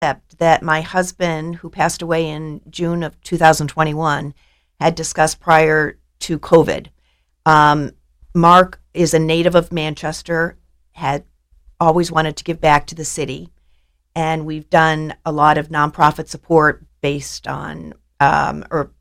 that my husband, who passed away in June of 2021, had discussed prior to COVID. Mark is a native of Manchester, had always wanted to give back to the city, and we've done a lot of nonprofit support based on, or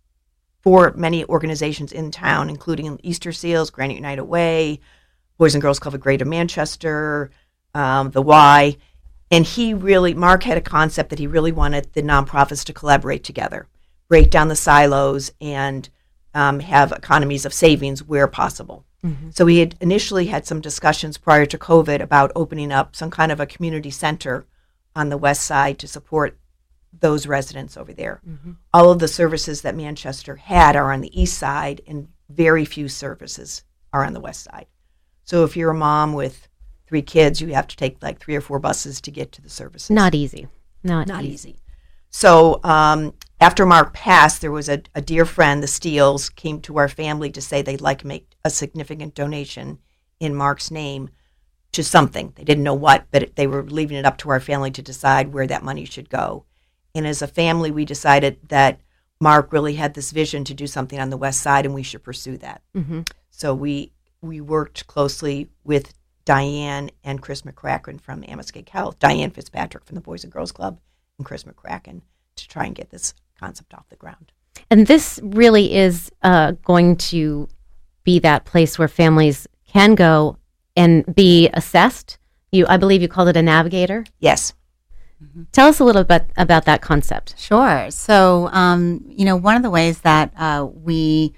for many organizations in town, including Easter Seals, Granite United Way, Boys and Girls Club of Greater Manchester, the Y. And Mark had a concept that he really wanted the nonprofits to collaborate together, break down the silos, and have economies of savings where possible. Mm-hmm. So we had initially had some discussions prior to COVID about opening up some kind of a community center on the west side to support those residents over there. Mm-hmm. All of the services that Manchester had are on the east side, and very few services are on the west side. So if you're a mom with 3 kids, you have to take like 3 or 4 buses to get to the services. Not easy. Not easy. So after Mark passed, there was a dear friend, the Steels, came to our family to say they'd like to make a significant donation in Mark's name to something. They didn't know what, but they were leaving it up to our family to decide where that money should go. And as a family, we decided that Mark really had this vision to do something on the west side, and we should pursue that. Mm-hmm. So we worked closely with Diane and Chris McCracken from Amoskeag Health, Diane Fitzpatrick from the Boys and Girls Club, and Chris McCracken, to try and get this concept off the ground. And this really is going to be that place where families can go and be assessed. I believe you called it a navigator? Yes. Mm-hmm. Tell us a little bit about that concept. Sure. So, one of the ways that we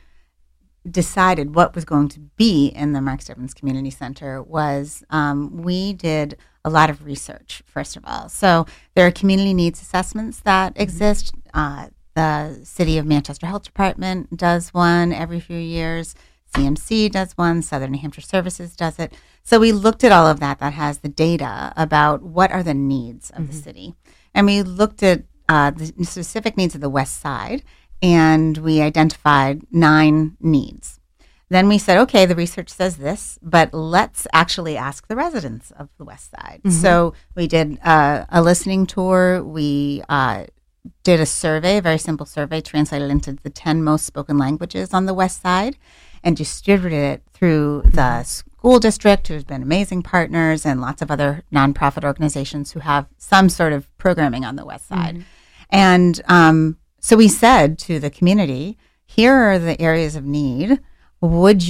decided what was going to be in the Mark Stebbins Community Center was we did a lot of research, first of all. So there are community needs assessments that exist. The City of Manchester Health Department does one every few years. CMC does one. Southern New Hampshire Services does it. So we looked at all of that has the data about what are the needs of the city. And we looked at the specific needs of the west side, and we identified 9 needs. Then we said, okay, the research says this, but let's actually ask the residents of the west side. Mm-hmm. So we did a listening tour. We did a survey, a very simple survey, translated into the 10 most spoken languages on the west side, and distributed it through the school district, who's been amazing partners, and lots of other nonprofit organizations who have some sort of programming on the west side. Mm-hmm. And so we said to the community, here are the areas of need. Do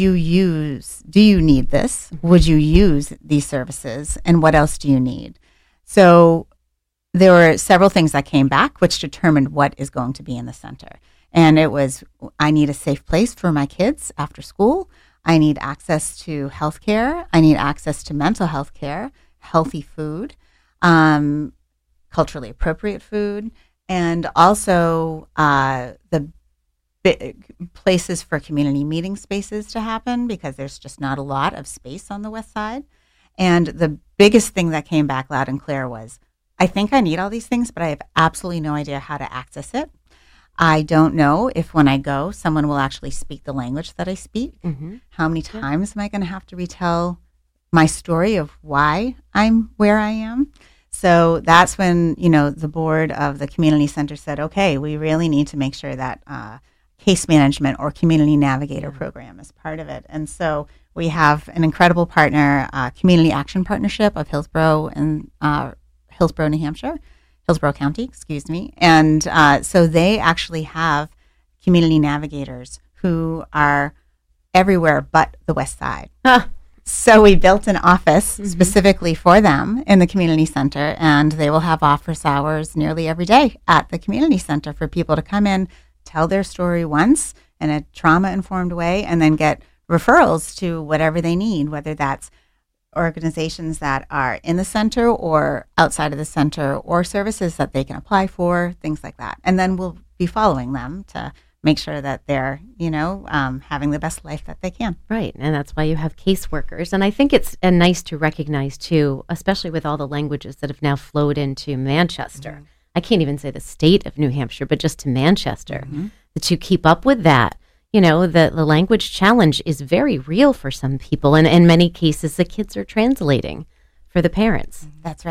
you need this? Would you use these services? And what else do you need? So there were several things that came back, which determined what is going to be in the center. And it was, I need a safe place for my kids after school. I need access to health care. I need access to mental health care, healthy food, culturally appropriate food, and also the places for community meeting spaces to happen, because there's just not a lot of space on the west side. And the biggest thing that came back loud and clear was, I think I need all these things, but I have absolutely no idea how to access it. I don't know if when I go, someone will actually speak the language that I speak. Mm-hmm. How many times am I going to have to retell my story of why I'm where I am? So that's when, the board of the community center said, okay, we really need to make sure that case management or community navigator program is part of it. And so we have an incredible partner, Community Action Partnership of Hillsborough and Hillsborough, New Hampshire, Hillsborough County, excuse me. And so they actually have community navigators who are everywhere but the west side. Huh. So we built an office specifically for them in the community center, and they will have office hours nearly every day at the community center for people to come in, tell their story once in a trauma-informed way, and then get referrals to whatever they need, whether that's organizations that are in the center or outside of the center, or services that they can apply for, things like that. And then we'll be following them to make sure that they're, having the best life that they can. Right. And that's why you have caseworkers. And I think it's nice to recognize, too, especially with all the languages that have now flowed into Manchester. Mm-hmm. I can't even say the state of New Hampshire, but just to Manchester, that you keep up with that. The language challenge is very real for some people. And in many cases, the kids are translating for the parents. That's right.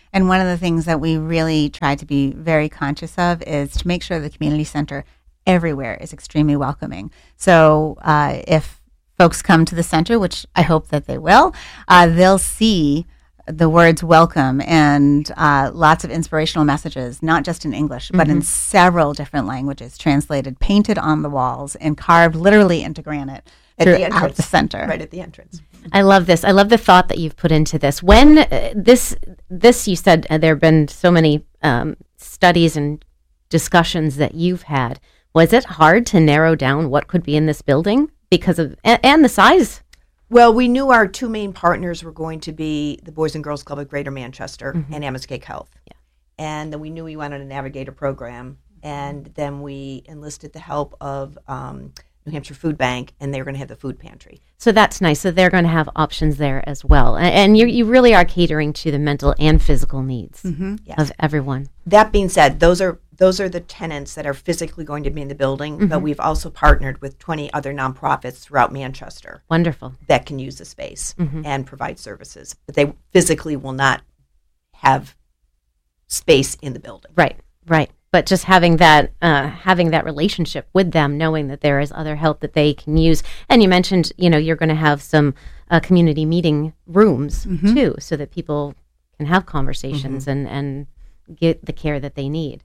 And one of the things that we really try to be very conscious of is to make sure the community center everywhere is extremely welcoming. So if folks come to the center, which I hope that they will, they'll see the words welcome and lots of inspirational messages, not just in English, but in several different languages, translated, painted on the walls, and carved literally into granite throughout the center. Right at the entrance. I love this. I love the thought that you've put into this. When this you said there have been so many studies and discussions that you've had. Was it hard to narrow down what could be in this building because of and the size? Well, we knew our two main partners were going to be the Boys and Girls Club of Greater Manchester and Amoskeag Health. Yeah. And then we knew we wanted a navigator program. And then we enlisted the help of New Hampshire Food Bank, and they were going to have the food pantry. So that's nice. So they're going to have options there as well. And you really are catering to the mental and physical needs of everyone. That being said, those are the tenants that are physically going to be in the building, but we've also partnered with 20 other nonprofits throughout Manchester. Wonderful. That can use the space and provide services, but they physically will not have space in the building. Right. But just having that relationship with them, knowing that there is other help that they can use. And you mentioned, you're going to have some community meeting rooms too, so that people can have conversations and get the care that they need.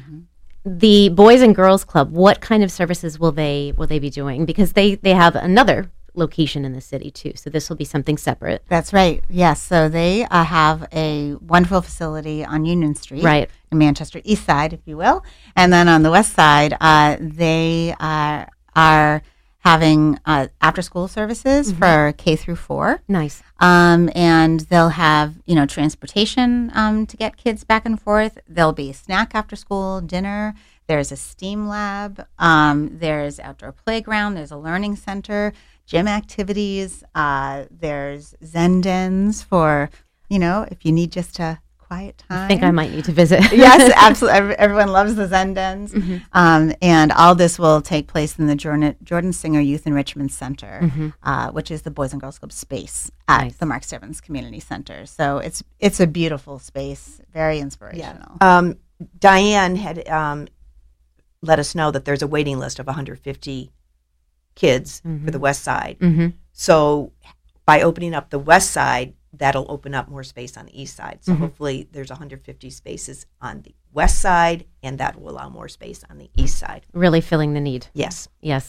The Boys and Girls Club, what kind of services will they be doing? Because they have another location in the city too, so this will be something separate. That's right. Yes. So they have a wonderful facility on Union Street, right in Manchester East Side, if you will, and then on the West Side, they are having after-school services for K through 4. Nice. And they'll have transportation to get kids back and forth. There'll be snack after school, dinner. There's a STEAM lab. There's outdoor playground. There's a learning center. Gym activities. There's Zen dens for, if you need just a quiet time. I think I might need to visit. Yes, absolutely. Everyone loves the Zen dens. And all this will take place in the Jordan Singer Youth Enrichment Center, which is the Boys and Girls Club space at the Mark Stebbins Community Center. So it's a beautiful space, very inspirational. Yeah. Diane had let us know that there's a waiting list of 150 kids for the West Side. So by opening up the West Side, that'll open up more space on the East Side. So hopefully there's 150 spaces on the West Side, and that will allow more space on the East Side. Really filling the need. Yes.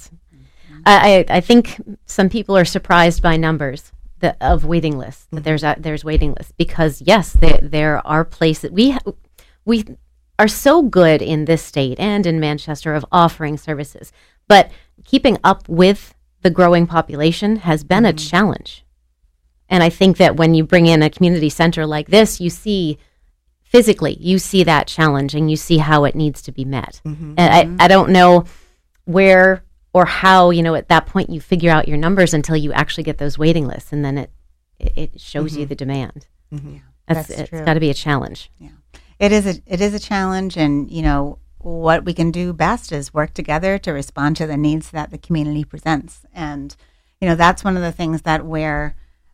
I think some people are surprised by numbers of waiting lists, that there's waiting lists, because yes, there are places. We are so good in this state and in Manchester of offering services, but keeping up with the growing population has been a challenge. And I think that when you bring in a community center like this, you see that challenge and you see how it needs to be met. And I don't know where or how, at that point you figure out your numbers until you actually get those waiting lists, and then it shows you the demand. It's got to be a challenge. Yeah. It is a challenge, and what we can do best is work together to respond to the needs that the community presents. And that's one of the things that we're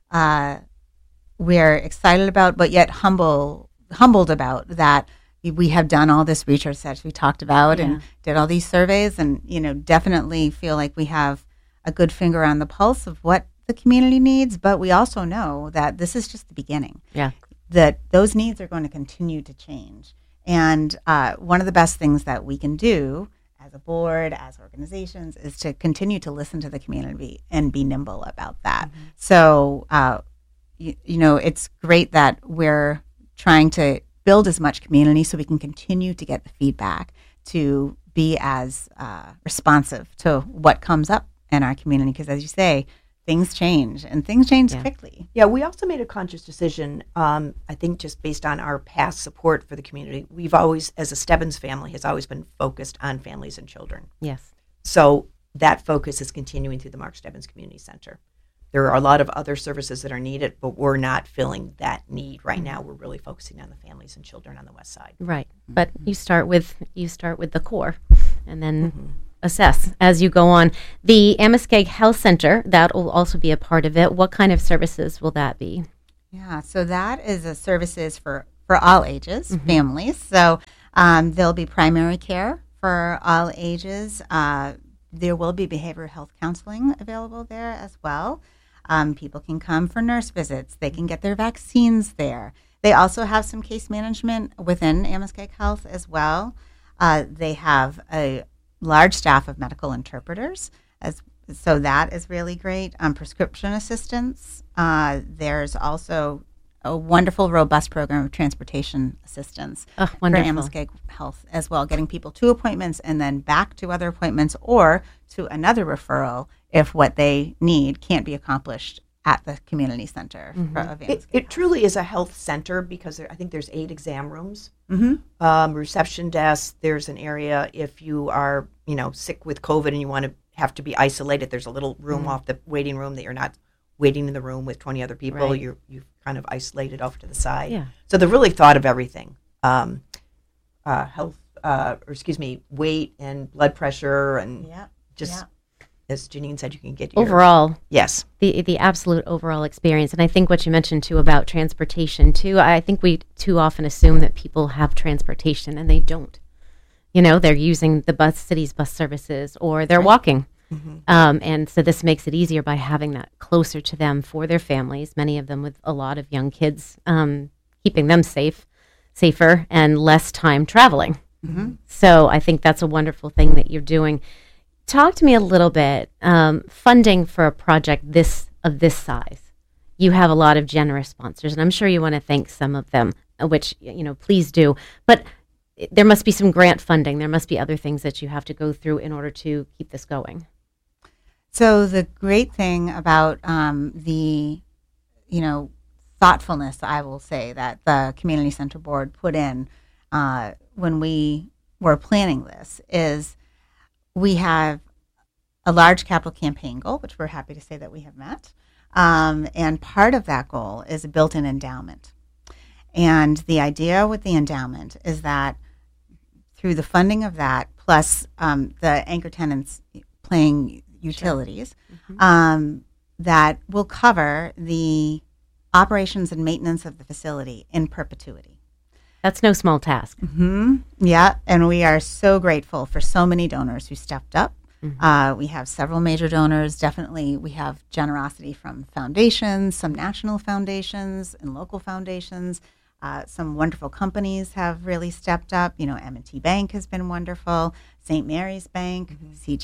excited about, but yet humbled about, that we have done all this research that we talked about and did all these surveys, and definitely feel like we have a good finger on the pulse of what the community needs. But we also know that this is just the beginning. Yeah. That those needs are going to continue to change. And one of the best things that we can do as a board, as organizations, is to continue to listen to the community and be nimble about that. So, it's great that we're trying to build as much community so we can continue to get the feedback to be as responsive to what comes up in our community. Because as you say, things change, and things change quickly. Yeah, we also made a conscious decision, I think just based on our past support for the community. We've always, as a Stebbins family, has always been focused on families and children. Yes. So that focus is continuing through the Mark Stebbins Community Center. There are a lot of other services that are needed, but we're not filling that need right now. We're really focusing on the families and children on the West Side. Right. But you start with the core, and then assess as you go on. The Amoskeag Health Center, that will also be a part of it. What kind of services will that be? Yeah, so that is a services for for all ages, families. So there'll be primary care for all ages. There will be behavioral health counseling available there as well. People can come for nurse visits. They can get their vaccines there. They also have some case management within Amoskeag Health as well. They have a large staff of medical interpreters, so that is really great. Prescription assistance. There's also a wonderful, robust program of transportation assistance for Amoskeag Health as well, getting people to appointments and then back to other appointments or to another referral if what they need can't be accomplished at the community center of Amoskeag. It truly is a health center because I think there's 8 exam rooms, reception desks. There's an area if you are, sick with COVID and you want to have to be isolated. There's a little room off the waiting room that you're not waiting in the room with 20 other people. Right. You've kind of isolated off to the side. Yeah. So they really thought of everything. Weight and blood pressure and as Janine said, you can get your... Overall, yes. The absolute overall experience. And I think what you mentioned, too, about transportation, too, I think we too often assume that people have transportation, and they don't. They're using the city's bus services, or they're walking. And so this makes it easier by having that closer to them for their families, many of them with a lot of young kids, keeping them safer, and less time traveling. So I think that's a wonderful thing that you're doing. Talk to me a little bit, funding for a project of this size. You have a lot of generous sponsors, and I'm sure you want to thank some of them, which, please do. But there must be some grant funding. There must be other things that you have to go through in order to keep this going. So the great thing about the thoughtfulness, I will say, that the Community Center Board put in when we were planning this is we have a large capital campaign goal, which we're happy to say that we have met. And part of that goal is a built-in endowment. And the idea with the endowment is that through the funding of that, plus the anchor tenants paying utilities, that will cover the operations and maintenance of the facility in perpetuity. That's no small task. Yeah, and we are so grateful for so many donors who stepped up. We have several major donors. Definitely, we have generosity from foundations, some national foundations and local foundations. Some wonderful companies have really stepped up. M&T Bank has been wonderful. St. Mary's Bank,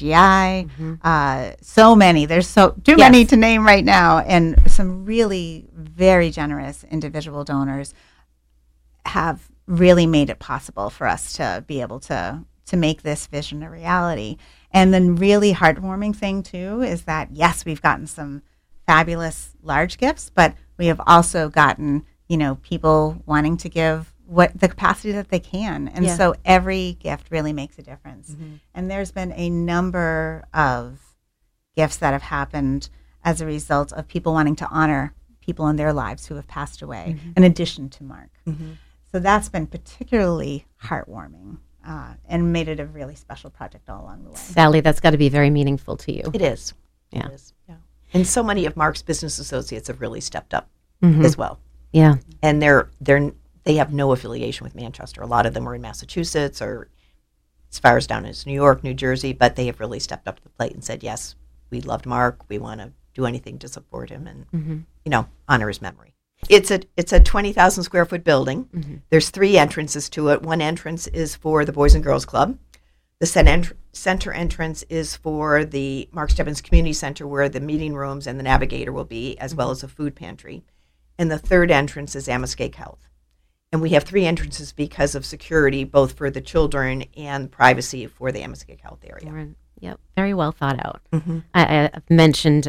CGI, so many. There's too many to name right now. And some really very generous individual donors have really made it possible for us to be able to make this vision a reality. And the really heartwarming thing, too, is that, yes, we've gotten some fabulous large gifts, but we have also gotten, people wanting to give what the capacity that they can. And so every gift really makes a difference. And there's been a number of gifts that have happened as a result of people wanting to honor people in their lives who have passed away, in addition to Mark. So that's been particularly heartwarming and made it a really special project all along the way. Sally, that's got to be very meaningful to you. It is. Yeah. It is. Yeah. And so many of Mark's business associates have really stepped up as well. Yeah. And they have no affiliation with Manchester. A lot of them are in Massachusetts or as far as down as New York, New Jersey, but they have really stepped up to the plate and said, yes, we loved Mark. We want to do anything to support him and, honor his memory. It's a 20,000 square foot building. There's 3 entrances to it. One entrance is for the Boys and Girls Club. The center entrance is for the Mark Stebbins Community Center, where the meeting rooms and the navigator will be, as well as a food pantry. And the third entrance is Amoskeag Health. And we have 3 entrances because of security, both for the children and privacy for the Amoskeag Health area. Yep, very well thought out. I mentioned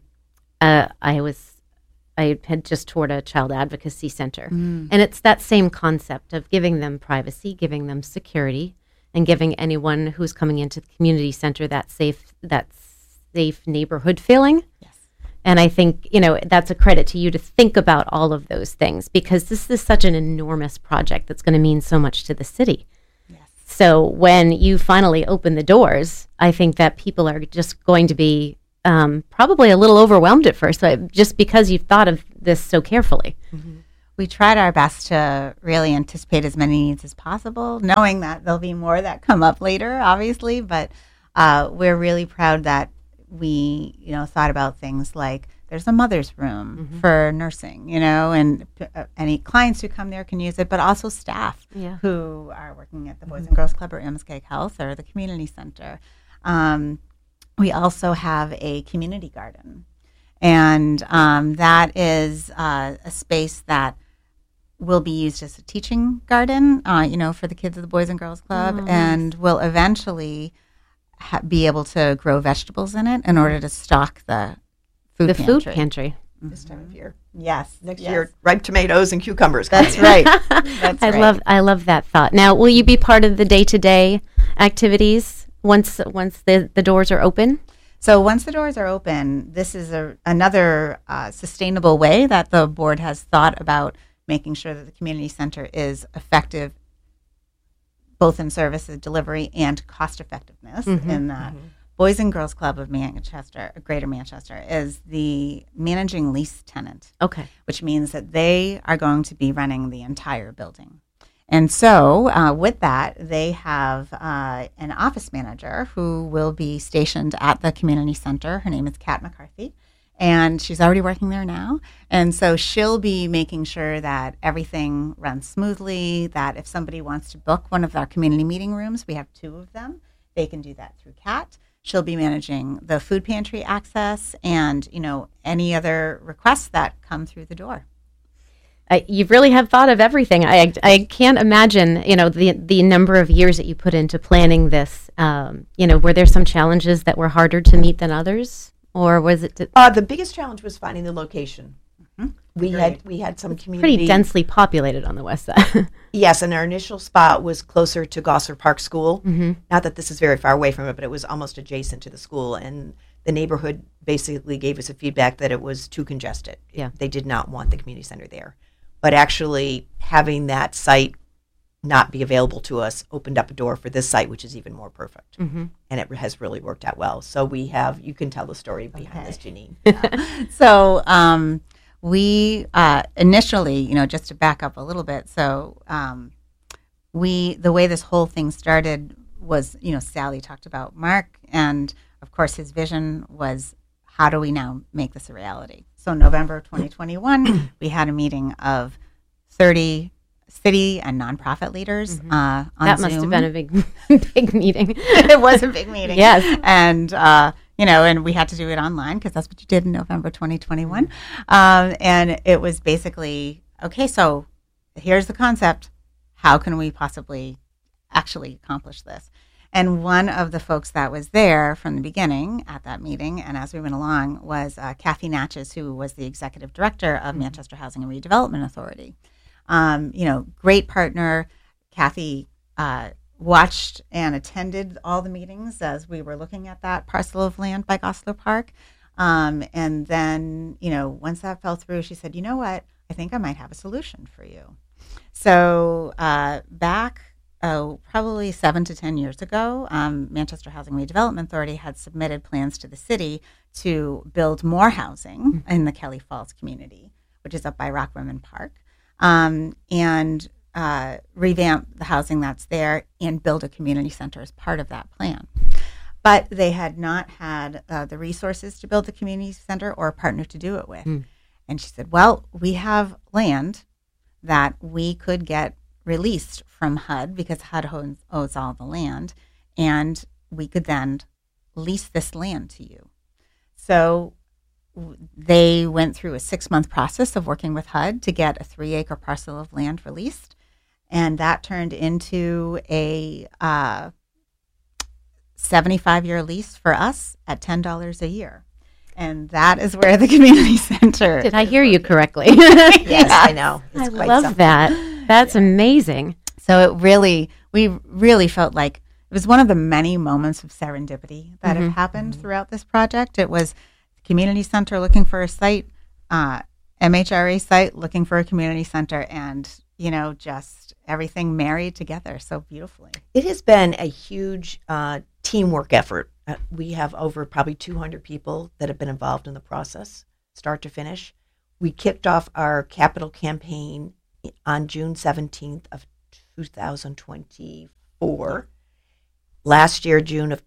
I had just toured a child advocacy center, and it's that same concept of giving them privacy, giving them security, and giving anyone who's coming into the community center that safe neighborhood feeling. Yes. And I think, that's a credit to you to think about all of those things, because this is such an enormous project that's going to mean so much to the city. Yes. So when you finally open the doors, I think that people are just going to be probably a little overwhelmed at first, just because you've thought of this so carefully. we tried our best to really anticipate as many needs as possible, knowing that there'll be more that come up later, obviously. But we're really proud that we, thought about things like there's a mother's room for nursing, and any clients who come there can use it, but also staff who are working at the Boys and Girls Club or Amoskeag Health or the community center. We also have a community garden, and that is a space that will be used as a teaching garden, for the kids of the Boys and Girls Club, and will eventually be able to grow vegetables in it in order to stock the food pantry. This time of year. Yes. Next year, ripe tomatoes and cucumbers. That's right. That's right. I love that thought. Now, will you be part of the day-to-day activities once the doors are open? So once the doors are open, this is another sustainable way that the board has thought about making sure that the community center is effective both in service delivery and cost effectiveness in that Boys and Girls Club of Manchester, Greater Manchester, is the managing lease tenant. Okay. Which means that they are going to be running the entire building. And so with that, they have an office manager who will be stationed at the community center. Her name is Kat McCarthy, and she's already working there now. And so she'll be making sure that everything runs smoothly, that if somebody wants to book one of our community meeting rooms, we have 2 of them, they can do that through Kat. She'll be managing the food pantry access and, any other requests that come through the door. You really have thought of everything. I can't imagine, the number of years that you put into planning this. Were there some challenges that were harder to meet than others, or was it? The biggest challenge was finding the location. We had some community pretty densely populated on the west side. Yes, and our initial spot was closer to Gosler Park School. Not that this is very far away from it, but it was almost adjacent to the school, and the neighborhood basically gave us a feedback that it was too congested. Yeah. They did not want the community center there. But actually having that site not be available to us opened up a door for this site, which is even more perfect. And it has really worked out well. So you can tell the story behind this, Janine. So we initially, just to back up a little bit, so the way this whole thing started was, Sally talked about Mark, and of course his vision was, how do we now make this a reality? So November 2021, we had a meeting of 30 city and nonprofit leaders on that Zoom. Must have been a big meeting. It was a big meeting. Yes. And, and we had to do it online because that's what you did in November 2021. And it was basically, okay, so here's the concept. How can we possibly actually accomplish this? And one of the folks that was there from the beginning at that meeting, and as we went along, was Kathy Natchez, who was the executive director of Manchester Housing and Redevelopment Authority. Great partner. Kathy watched and attended all the meetings as we were looking at that parcel of land by Gosler Park. And then, once that fell through, she said, you know what? I think I might have a solution for you. So back probably 7 to 10 years ago, Manchester Housing Redevelopment Authority had submitted plans to the city to build more housing in the Kelly Falls community, which is up by Rockwomen Park, and revamp the housing that's there and build a community center as part of that plan. But they had not had the resources to build the community center or a partner to do it with. And she said, well, we have land that we could get released from HUD because HUD owns all the land, and we could then lease this land to you. So they went through a 6-month process of working with HUD to get a 3-acre parcel of land released, and that turned into a 75-year lease for us at $10 a year. And that is where the community center. Did I hear you correctly? Yes, I know. I love that. That's amazing. So we really felt like it was one of the many moments of serendipity that have happened throughout this project. It was the community center looking for a site, MHRA site looking for a community center, and, just everything married together so beautifully. It has been a huge teamwork effort. We have over probably 200 people that have been involved in the process, start to finish. we kicked off our capital campaign on June 17th of 2024. Last year, June of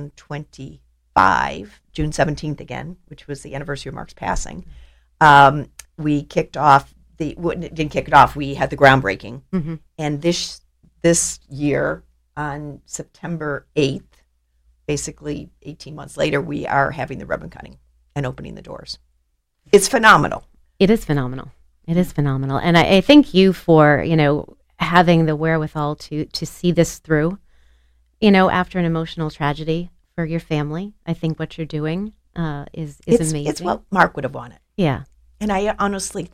2025, June 17th again, which was the anniversary of Mark's passing, we kicked off didn't kick it off. We had the groundbreaking. Mm-hmm. And this year, on September 8th, basically 18 months later, we are having the ribbon cutting and opening the doors. It's phenomenal. It is phenomenal. It is phenomenal. And I thank you for, having the wherewithal to see this through, after an emotional tragedy for your family. I think what you're doing is amazing. It's what Mark would have wanted. Yeah. And I honestly